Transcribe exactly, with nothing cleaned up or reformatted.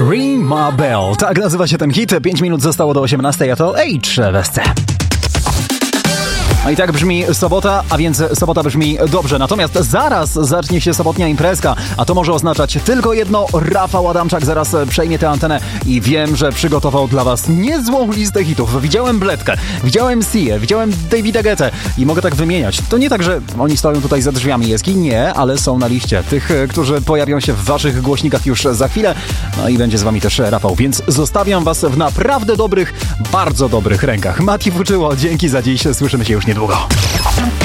Ring My Bell, tak nazywa się ten hit. pięć minut zostało do osiemnastej, a to H w S C. No i tak brzmi sobota, a więc sobota brzmi dobrze. Natomiast zaraz zacznie się sobotnia imprezka, a to może oznaczać tylko jedno. Rafał Adamczak zaraz przejmie tę antenę i wiem, że przygotował dla was niezłą listę hitów. Widziałem Bledkę, widziałem Się, widziałem Davida Guettę i mogę tak wymieniać. To nie tak, że oni stoją tutaj za drzwiami Jeski, nie, ale są na liście tych, którzy pojawią się w waszych głośnikach już za chwilę. No i będzie z wami też Rafał, więc zostawiam was w naprawdę dobrych, bardzo dobrych rękach. Mati Fuczyło, dzięki za dziś, słyszymy się już niedługo.